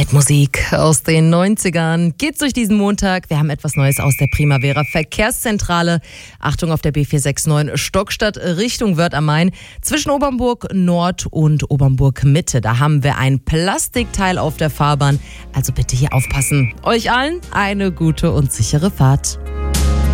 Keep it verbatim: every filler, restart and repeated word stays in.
Mit Musik aus den neunzigern geht's durch diesen Montag. Wir haben etwas Neues aus der Primavera Verkehrszentrale. Achtung auf der B vier sechs neun Stockstadt Richtung Wörth am Main. Zwischen Obernburg Nord und Obernburg Mitte. Da haben wir ein Plastikteil auf der Fahrbahn. Also bitte hier aufpassen. Euch allen eine gute und sichere Fahrt.